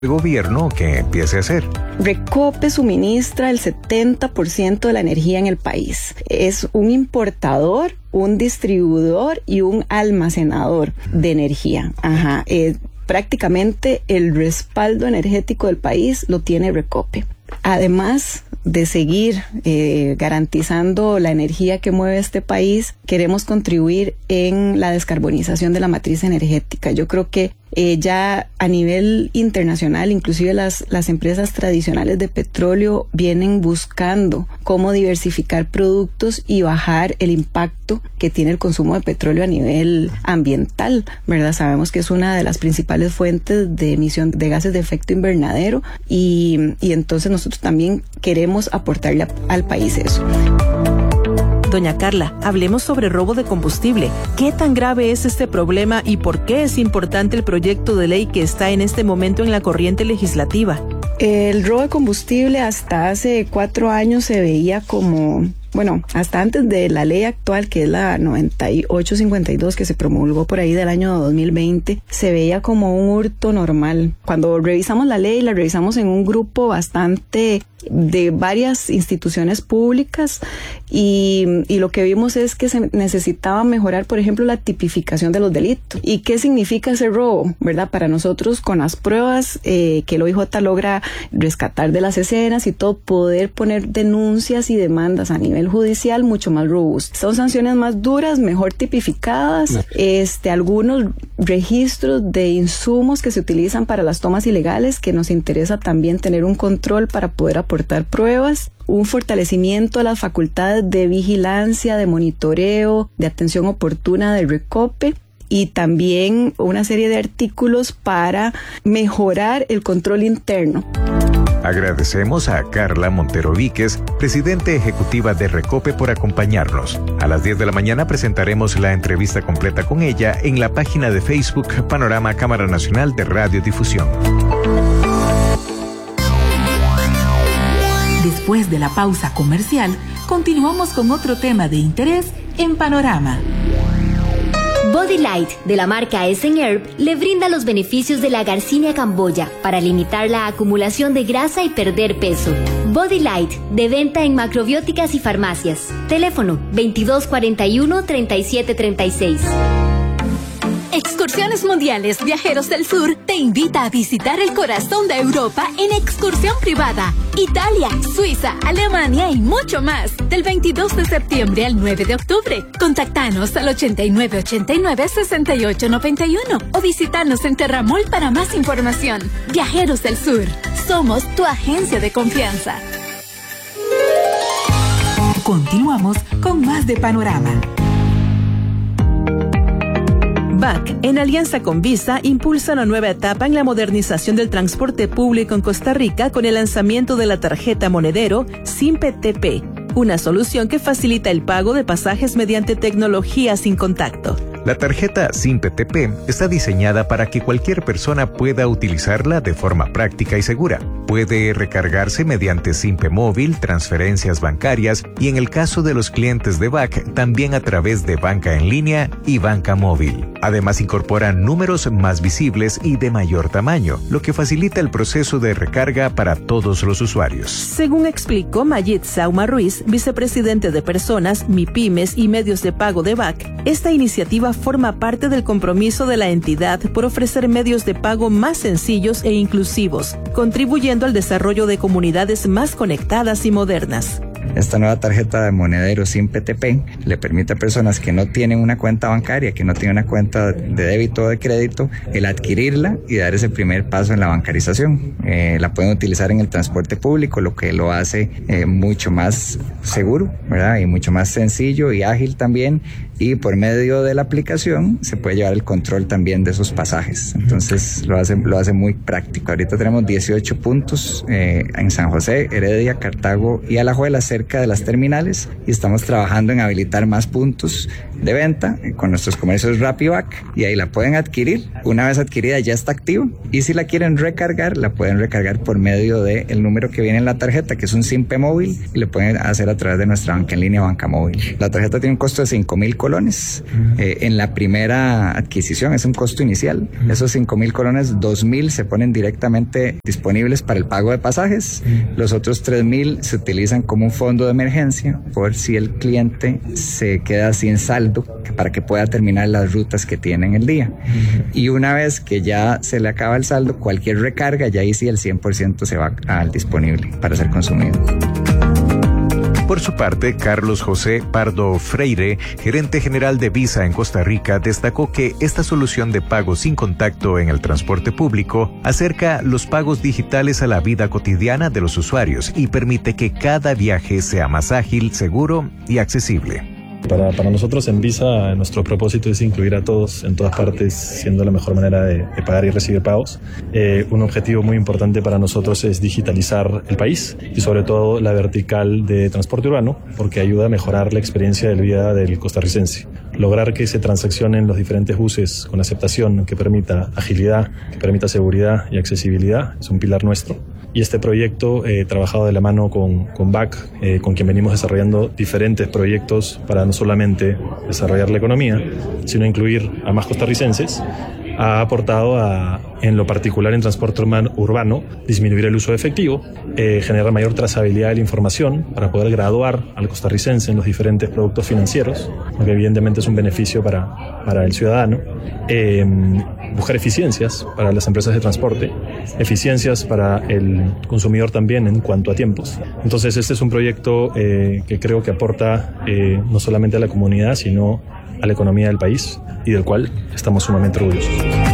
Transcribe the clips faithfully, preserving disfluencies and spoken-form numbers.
el gobierno que empiece a hacer. Recope suministra el setenta por ciento de la energía en el país. Es un importador, un distribuidor y un almacenador de energía. Ajá. Eh, prácticamente el respaldo energético del país lo tiene Recope. Además de seguir eh, garantizando la energía que mueve este país, queremos contribuir en la descarbonización de la matriz energética. Yo creo que eh, ya a nivel internacional, inclusive las, las empresas tradicionales de petróleo vienen buscando cómo diversificar productos y bajar el impacto que tiene el consumo de petróleo a nivel ambiental, ¿verdad? Sabemos que es una de las principales fuentes de emisión de gases de efecto invernadero y, y entonces nosotros también queremos aportarle a, al país eso. Doña Carla, hablemos sobre robo de combustible. ¿Qué tan grave es este problema y por qué es importante el proyecto de ley que está en este momento en la corriente legislativa? El robo de combustible hasta hace cuatro años se veía como... Bueno, hasta antes de la ley actual, que es la noventa y ocho cincuenta y dos, que se promulgó por ahí del año dos mil veinte, se veía como un hurto normal. Cuando revisamos la ley, la revisamos en un grupo bastante de varias instituciones públicas y, y lo que vimos es que se necesitaba mejorar, por ejemplo, la tipificación de los delitos. ¿Y qué significa ese robo? ¿Verdad? Para nosotros, con las pruebas eh, que el O I J logra rescatar de las escenas y todo, poder poner denuncias y demandas a nivel judicial mucho más robustas. Son sanciones más duras, mejor tipificadas, no. este, algunos registros de insumos que se utilizan para las tomas ilegales, que nos interesa también tener un control para poder aportar pruebas, un fortalecimiento de las facultades de vigilancia, de monitoreo, de atención oportuna del Recope, y también una serie de artículos para mejorar el control interno. Agradecemos a Carla Montero Víquez, presidente ejecutiva de Recope, por acompañarnos. A las diez de la mañana presentaremos la entrevista completa con ella en la página de Facebook Panorama Cámara Nacional de Radiodifusión. Después de la pausa comercial, continuamos con otro tema de interés en Panorama. Body Light, de la marca Essen Herb, le brinda los beneficios de la Garcinia camboya para limitar la acumulación de grasa y perder peso. Body Light, de venta en macrobióticas y farmacias. Teléfono veintidós cuarenta y uno, treinta y siete treinta y seis. Excursiones Mundiales Viajeros del Sur te invita a visitar el corazón de Europa en excursión privada. Italia, Suiza, Alemania y mucho más. Del veintidós de septiembre al nueve de octubre. Contactanos al ochenta y nueve ochenta y nueve, sesenta y ocho noventa y uno o visítanos en Terramol para más información. Viajeros del Sur, somos tu agencia de confianza. Continuamos con más de Panorama. B A C, en alianza con Visa, impulsa una nueva etapa en la modernización del transporte público en Costa Rica con el lanzamiento de la tarjeta monedero Simpe T P, una solución que facilita el pago de pasajes mediante tecnología sin contacto. La tarjeta Simpe T P está diseñada para que cualquier persona pueda utilizarla de forma práctica y segura. Puede recargarse mediante Simpe Móvil, transferencias bancarias y, en el caso de los clientes de B A C, también a través de banca en línea y banca móvil. Además, incorpora números más visibles y de mayor tamaño, lo que facilita el proceso de recarga para todos los usuarios. Según explicó Mayit Sauma Ruiz, vicepresidente de Personas, MIPYMES y Medios de Pago de B A C, esta iniciativa forma parte del compromiso de la entidad por ofrecer medios de pago más sencillos e inclusivos, contribuyendo al desarrollo de comunidades más conectadas y modernas. Esta nueva tarjeta de monedero Simpe T P le permite a personas que no tienen una cuenta bancaria, que no tienen una cuenta de débito o de crédito, el adquirirla y dar ese primer paso en la bancarización. Eh, la pueden utilizar en el transporte público, lo que lo hace eh, mucho más seguro, ¿verdad? Y mucho más sencillo y ágil también. Y por medio de la aplicación se puede llevar el control también de esos pasajes. Entonces lo hace, lo hace muy práctico. Ahorita tenemos dieciocho puntos eh, en San José, Heredia, Cartago y Alajuela, cerca de las terminales, y estamos trabajando en habilitar más puntos de venta eh, con nuestros comercios Rapibac, y ahí la pueden adquirir. Una vez adquirida ya está activa, y si la quieren recargar, la pueden recargar por medio del número que viene en la tarjeta, que es un Simpe Móvil, y lo pueden hacer a través de nuestra banca en línea, banca móvil. La tarjeta tiene un costo de cinco mil colones colones eh, en la primera adquisición, es un costo inicial. Esos cinco mil colones, dos mil se ponen directamente disponibles para el pago de pasajes, los otros tres mil se utilizan como un fondo de emergencia por si el cliente se queda sin saldo para que pueda terminar las rutas que tiene en el día. Y una vez que ya se le acaba el saldo, cualquier recarga, ya ahí sí el cien por ciento se va al disponible para ser consumido. Por su parte, Carlos José Pardo Freire, gerente general de Visa en Costa Rica, destacó que esta solución de pago sin contacto en el transporte público acerca los pagos digitales a la vida cotidiana de los usuarios y permite que cada viaje sea más ágil, seguro y accesible. Para, para nosotros en Visa, nuestro propósito es incluir a todos en todas partes, siendo la mejor manera de, de pagar y recibir pagos. Eh, un objetivo muy importante para nosotros es digitalizar el país y sobre todo la vertical de transporte urbano, porque ayuda a mejorar la experiencia de vida del costarricense. Lograr que se transaccionen los diferentes buses con aceptación que permita agilidad, que permita seguridad y accesibilidad es un pilar nuestro. Y este proyecto, eh, trabajado de la mano con, con B A C, eh, con quien venimos desarrollando diferentes proyectos para no solamente desarrollar la economía, sino incluir a más costarricenses, ha aportado a, en lo particular en transporte urbano, disminuir el uso de efectivo, eh, generar mayor trazabilidad de la información para poder graduar al costarricense en los diferentes productos financieros, lo que evidentemente es un beneficio para, para el ciudadano, eh, buscar eficiencias para las empresas de transporte, eficiencias para el consumidor también en cuanto a tiempos. Entonces este es un proyecto eh, que creo que aporta eh, no solamente a la comunidad, sino a la economía del país y del cual estamos sumamente orgullosos.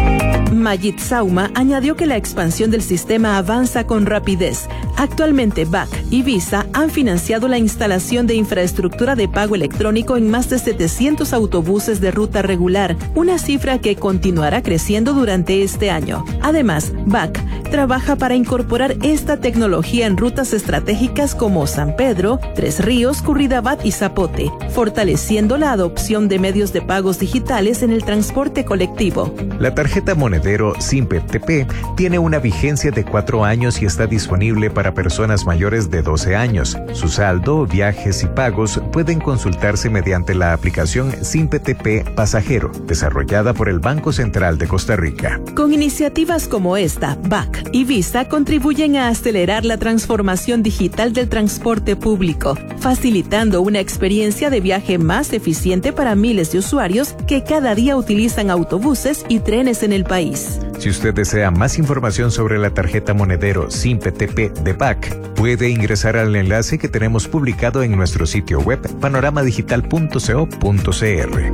Majid Sauma añadió que la expansión del sistema avanza con rapidez. Actualmente B A C y Visa han financiado la instalación de infraestructura de pago electrónico en más de setecientos autobuses de ruta regular, una cifra que continuará creciendo durante este año. Además, B A C trabaja para incorporar esta tecnología en rutas estratégicas como San Pedro, Tres Ríos, Curridabat y Zapote, fortaleciendo la adopción de medios de pagos digitales en el transporte colectivo. La tarjeta monedero SIMPE-T P tiene una vigencia de cuatro años y está disponible para personas mayores de doce años. Su saldo, viajes y pagos pueden consultarse mediante la aplicación SIMPE-T P Pasajero, desarrollada por el Banco Central de Costa Rica. Con iniciativas como esta, B A C y Visa contribuyen a acelerar la transformación digital del transporte público, facilitando una experiencia de viaje más eficiente para miles de usuarios que cada día utilizan autobuses y trenes en el país. Si usted desea más información sobre la tarjeta monedero SIMPE-T P de B A C, puede ingresar al enlace que tenemos publicado en nuestro sitio web panorama digital punto co punto cr.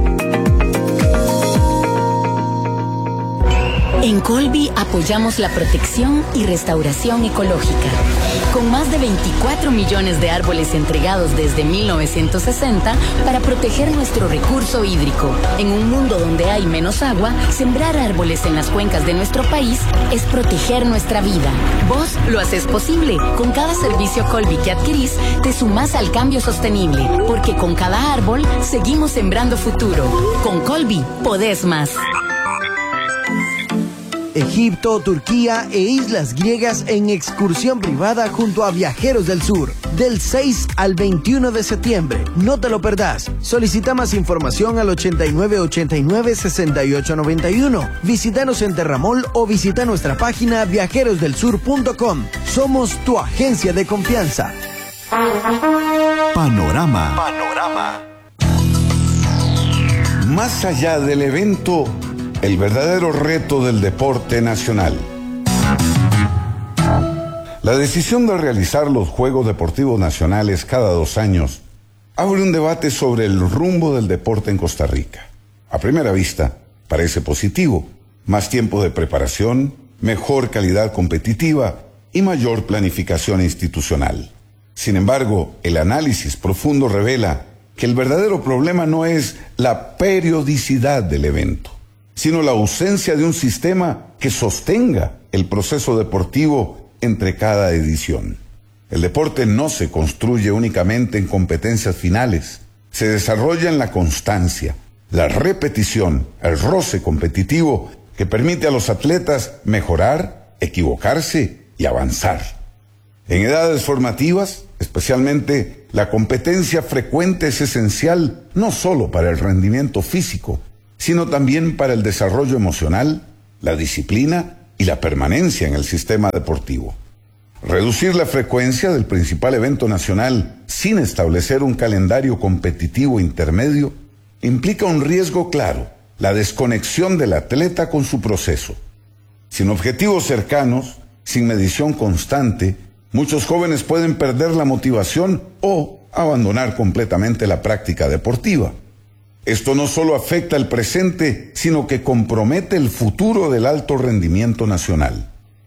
En Colby apoyamos la protección y restauración ecológica. Con más de veinticuatro millones de árboles entregados desde mil novecientos sesenta para proteger nuestro recurso hídrico. En un mundo donde hay menos agua, sembrar árboles en las cuencas de nuestro país es proteger nuestra vida. Vos lo haces posible. Con cada servicio Colby que adquirís, te sumás al cambio sostenible. Porque con cada árbol, seguimos sembrando futuro. Con Colby, podés más. Egipto, Turquía e islas griegas en excursión privada junto a Viajeros del Sur, del seis al veintiuno de septiembre. No te lo perdás. Solicita más información al ochenta y nueve ochenta y nueve sesenta y ocho noventa y uno. Visítanos en Terramol o visita nuestra página viajeros del sur punto com. Somos tu agencia de confianza. Panorama. Panorama. Más allá del evento, el verdadero reto del deporte nacional. La decisión de realizar los Juegos Deportivos Nacionales cada dos años abre un debate sobre el rumbo del deporte en Costa Rica. A primera vista, parece positivo. Más tiempo de preparación, mejor calidad competitiva y mayor planificación institucional. Sin embargo, el análisis profundo revela que el verdadero problema no es la periodicidad del evento, sino la ausencia de un sistema que sostenga el proceso deportivo entre cada edición. El deporte no se construye únicamente en competencias finales, se desarrolla en la constancia, la repetición, el roce competitivo que permite a los atletas mejorar, equivocarse y avanzar. En edades formativas, especialmente la competencia frecuente es esencial no solo para el rendimiento físico, sino también para el desarrollo emocional, la disciplina y la permanencia en el sistema deportivo. Reducir la frecuencia del principal evento nacional sin establecer un calendario competitivo intermedio implica un riesgo claro, la desconexión del atleta con su proceso. Sin objetivos cercanos, sin medición constante, muchos jóvenes pueden perder la motivación o abandonar completamente la práctica deportiva. Esto no solo afecta el presente, sino que compromete el futuro del alto rendimiento nacional.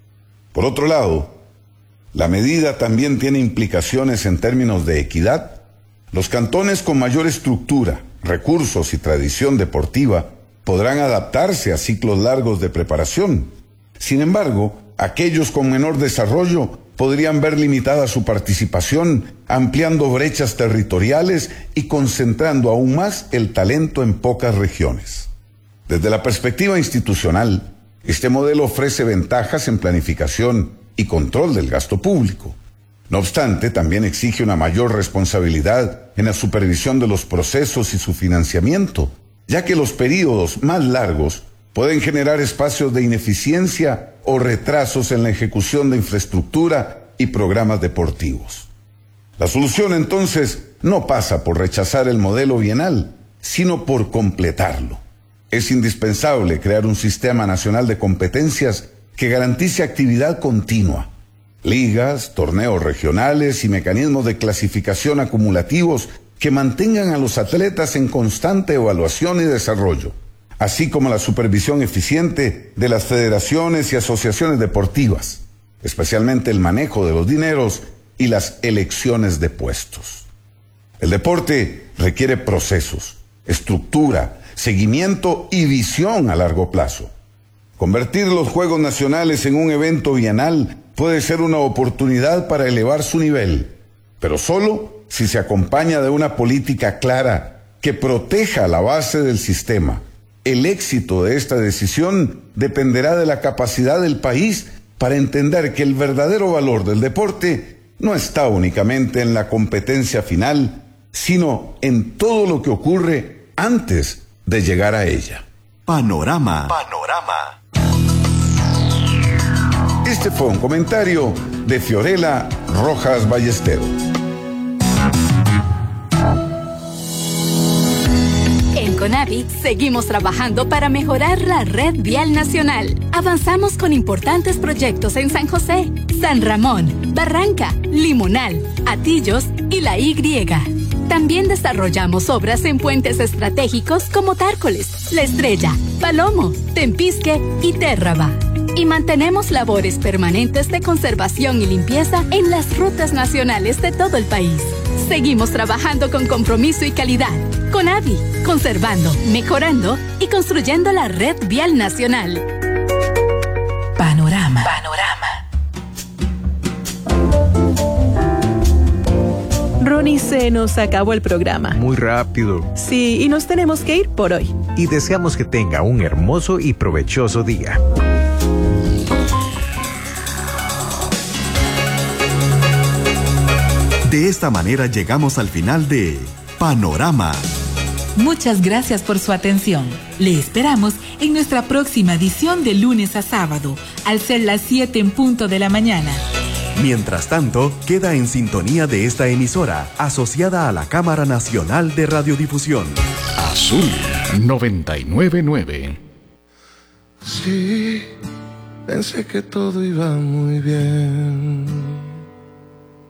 Por otro lado, la medida también tiene implicaciones en términos de equidad. Los cantones con mayor estructura, recursos y tradición deportiva podrán adaptarse a ciclos largos de preparación. Sin embargo, aquellos con menor desarrollo podrían ver limitada su participación, ampliando brechas territoriales y concentrando aún más el talento en pocas regiones. Desde la perspectiva institucional, este modelo ofrece ventajas en planificación y control del gasto público. No obstante, también exige una mayor responsabilidad en la supervisión de los procesos y su financiamiento, ya que los periodos más largos pueden generar espacios de ineficiencia o retrasos en la ejecución de infraestructura y programas deportivos. La solución entonces no pasa por rechazar el modelo bienal, sino por completarlo. Es indispensable crear un sistema nacional de competencias que garantice actividad continua. Ligas, torneos regionales y mecanismos de clasificación acumulativos que mantengan a los atletas en constante evaluación y desarrollo, así como la supervisión eficiente de las federaciones y asociaciones deportivas, especialmente el manejo de los dineros y las elecciones de puestos. El deporte requiere procesos, estructura, seguimiento y visión a largo plazo. Convertir los Juegos Nacionales en un evento bienal puede ser una oportunidad para elevar su nivel, pero solo si se acompaña de una política clara que proteja la base del sistema. El éxito de esta decisión dependerá de la capacidad del país para entender que el verdadero valor del deporte no está únicamente en la competencia final, sino en todo lo que ocurre antes de llegar a ella. Panorama. Panorama. Este fue un comentario de Fiorella Rojas Ballesteros. En CONAVI seguimos trabajando para mejorar la red vial nacional. Avanzamos con importantes proyectos en San José, San Ramón, Barranca, Limonal, Atillos y La Y. También desarrollamos obras en puentes estratégicos como Tárcoles, La Estrella, Palomo, Tempisque y Térraba. Y mantenemos labores permanentes de conservación y limpieza en las rutas nacionales de todo el país. Seguimos trabajando con compromiso y calidad. CONAVI, conservando, mejorando y construyendo la red vial nacional. Panorama. Panorama. Ronnie, se nos acabó el programa. Muy rápido. Sí, y nos tenemos que ir por hoy. Y deseamos que tenga un hermoso y provechoso día. De esta manera llegamos al final de Panorama. Muchas gracias por su atención. Le esperamos en nuestra próxima edición de lunes a sábado, al ser las siete en punto de la mañana. Mientras tanto, queda en sintonía de esta emisora, asociada a la Cámara Nacional de Radiodifusión. Azul noventa y nueve punto nueve. Sí, pensé que todo iba muy bien.